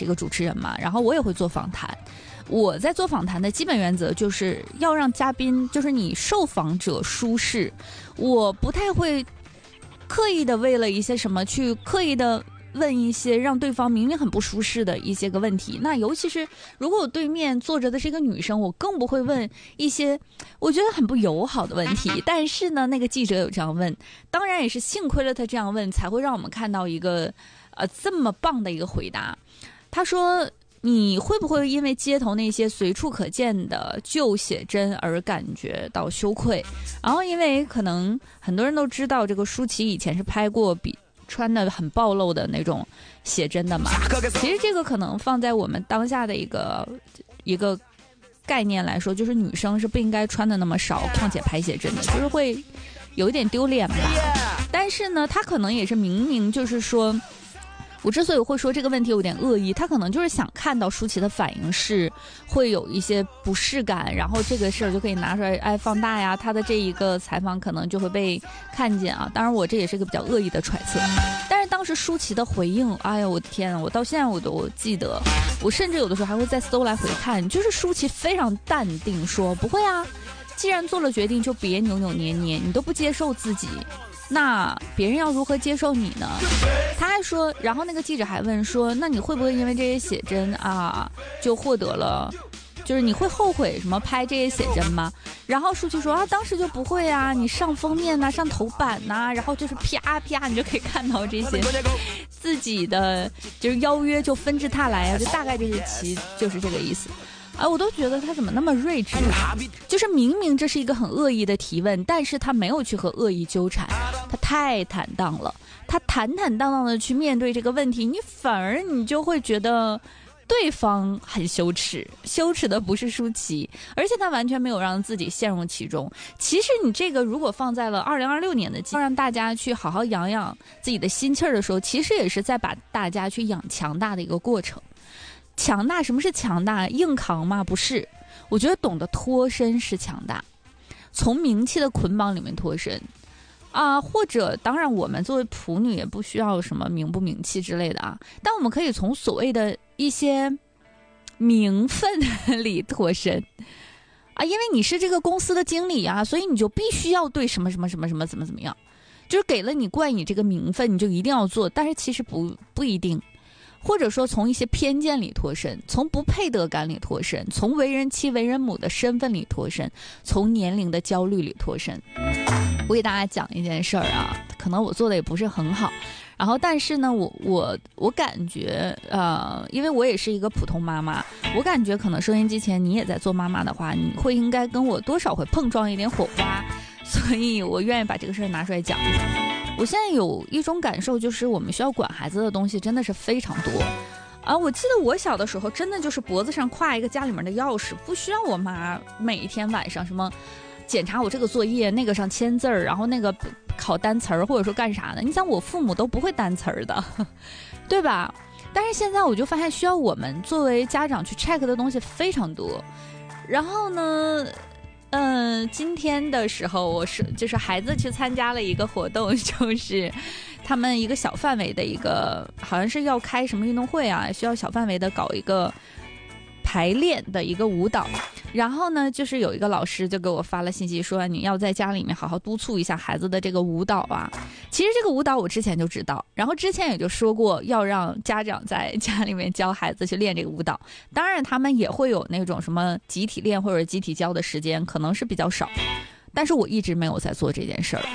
是一个主持人嘛，然后我也会做访谈。我在做访谈的基本原则就是要让嘉宾，就是你受访者舒适。我不太会刻意的为了一些什么去刻意的问一些让对方明明很不舒适的一些个问题。那尤其是如果我对面坐着的是一个女生，我更不会问一些我觉得很不友好的问题。但是呢，那个记者有这样问，当然也是幸亏了他这样问，才会让我们看到一个这么棒的一个回答。他说，你会不会因为街头那些随处可见的旧写真而感觉到羞愧？然后因为可能很多人都知道这个舒淇以前是拍过比穿的很暴露的那种写真的嘛。其实这个可能放在我们当下的一个概念来说，就是女生是不应该穿的那么少，况且拍写真的就是会有一点丢脸吧。但是呢，他可能也是明明就是说，我之所以会说这个问题有点恶意，他可能就是想看到舒淇的反应是会有一些不适感，然后这个事儿就可以拿出来放大呀，他的这一个采访可能就会被看见啊。当然我这也是个比较恶意的揣测，但是当时舒淇的回应，哎呀我的天啊，我到现在我都记得，我甚至有的时候还会再搜来回看，就是舒淇非常淡定说，不会啊，既然做了决定就别扭扭捏捏，你都不接受自己，那别人要如何接受你呢？他还说，然后那个记者还问说，那你会不会因为这些写真啊就获得了，就是你会后悔什么拍这些写真吗？然后舒淇说啊，当时就不会啊，你上封面啊，上头版啊，然后就是啪啪你就可以看到这些自己的就是邀约就纷至沓来啊，就大概就是这个意思。我都觉得他怎么那么睿智，就是明明这是一个很恶意的提问，但是他没有去和恶意纠缠，他太坦荡了，他坦荡荡的去面对这个问题，你反而你就会觉得对方很羞耻，羞耻的不是舒淇，而且他完全没有让自己陷入其中。其实你这个如果放在了2026年的让大家去好好养养自己的心气儿的时候，其实也是在把大家去养强大的一个过程。强大，什么是强大？硬扛吗？不是，我觉得懂得脱身是强大，从名气的捆绑里面脱身啊，或者当然我们作为普女也不需要什么名不名气之类的啊，但我们可以从所谓的一些名分里脱身啊，因为你是这个公司的经理啊，所以你就必须要对什么什么什么什么怎么样，就是给了你冠以这个名分，你就一定要做，但是其实不一定。或者说从一些偏见里脱身，从不配得感里脱身，从为人妻为人母的身份里脱身，从年龄的焦虑里脱身。我给大家讲一件事儿啊，可能我做的也不是很好，然后但是呢我感觉因为我也是一个普通妈妈，我感觉可能收音机前你也在做妈妈的话，你会应该跟我多少会碰撞一点火花，所以我愿意把这个事儿拿出来讲一讲。我现在有一种感受，就是我们需要管孩子的东西真的是非常多啊！我记得我小的时候，真的就是脖子上挎一个家里面的钥匙，不需要我妈每一天晚上什么检查我这个作业，那个上签字儿，然后那个考单词儿，或者说干啥的。你想，我父母都不会单词儿的，对吧？但是现在我就发现，需要我们作为家长去 check 的东西非常多。然后呢？今天的时候就是孩子去参加了一个活动，就是他们一个小范围的一个，好像是要开什么运动会啊，需要小范围的搞一个排练的一个舞蹈。然后呢，就是有一个老师就给我发了信息说，你要在家里面好好督促一下孩子的这个舞蹈啊。其实这个舞蹈我之前就知道，然后之前也就说过要让家长在家里面教孩子去练这个舞蹈。当然他们也会有那种什么集体练或者集体教的时间，可能是比较少，但是我一直没有在做这件事儿。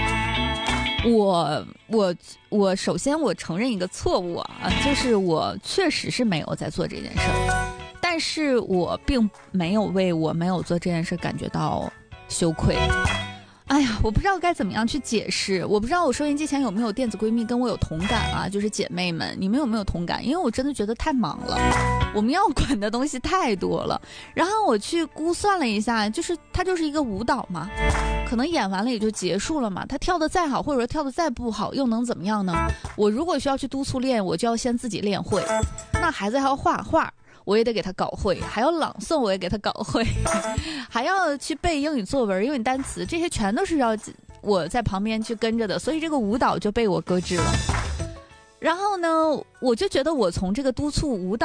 我首先我承认一个错误啊，就是我确实是没有在做这件事儿。但是我并没有为我没有做这件事感觉到羞愧。哎呀，我不知道该怎么样去解释，我不知道我收音机前有没有电子闺蜜跟我有同感啊，就是姐妹们，你们有没有同感？因为我真的觉得太忙了，我们要管的东西太多了。然后我去估算了一下，就是它就是一个舞蹈嘛，可能演完了也就结束了嘛，他跳得再好或者说跳得再不好又能怎么样呢？我如果需要去督促练，我就要先自己练会，那孩子还要画画，我也得给他搞会，还要朗诵我也给他搞会，还要去背英语作文、英语单词，这些全都是要我在旁边去跟着的，所以这个舞蹈就被我搁置了。然后呢，我就觉得我从这个督促舞蹈